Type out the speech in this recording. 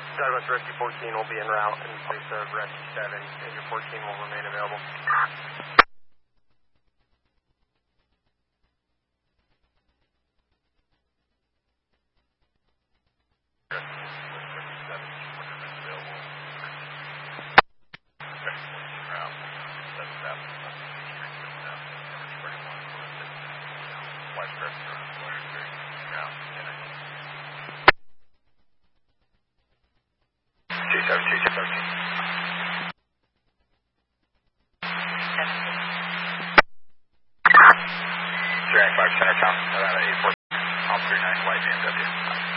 Douglas, Rescue 14 will be en route in place of Rescue 7. Engine 14 will remain available. Center Town, Nevada 84, Officer 9 White BMW.